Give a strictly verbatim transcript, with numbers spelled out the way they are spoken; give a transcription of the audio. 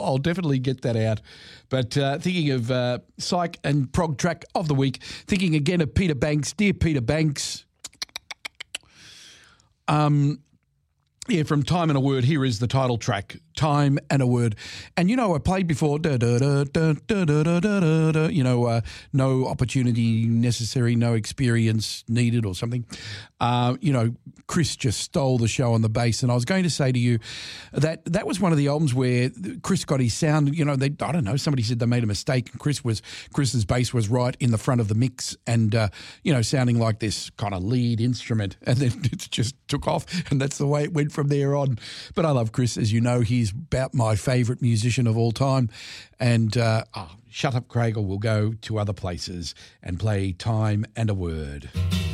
I'll definitely get that out. But uh, thinking of uh, Psych and Prog Track of the Week, thinking again of Peter Banks. Dear Peter Banks, um, yeah, from Time and a Word, here is the title track, Time and a Word. And, you know, I played before, da, da, da, da, da, da, da, da, da, you know, uh, no opportunity necessary, no experience needed or something. Uh, you know, Chris just stole the show on the bass. And I was going to say to you that that was one of the albums where Chris got his sound, you know, they, I don't know, somebody said they made a mistake. And Chris was, Chris's bass was right in the front of the mix and, uh, you know, sounding like this kind of lead instrument. And then it just took off. And that's the way it went from there on. But I love Chris, as you know, he's about my favourite musician of all time. And uh, oh, shut up, Craig, or we'll go to other places and play Time and a Word.